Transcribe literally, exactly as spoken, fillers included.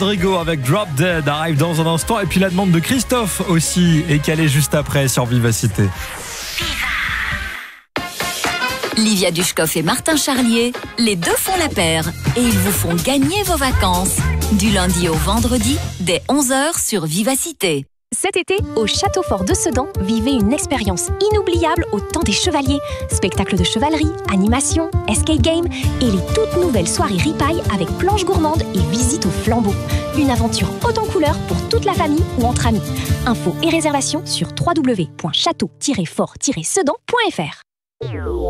Rodrigo avec Drop Dead arrive dans un instant. Et puis la demande de Christophe aussi est calée juste après sur Vivacité. Livia Dushkov et Martin Charlier, les deux font la paire et ils vous font gagner vos vacances. Du lundi au vendredi, dès onze heures sur Vivacité. Cet été, au Château Fort de Sedan, vivez une expérience inoubliable au temps des chevaliers. Spectacles de chevalerie, animation, escape game et les toutes nouvelles soirées ripailles avec planches gourmandes et visite au flambeau. Une aventure haute en couleurs pour toute la famille ou entre amis. Infos et réservations sur w w w point château tiret fort tiret sedan point f r.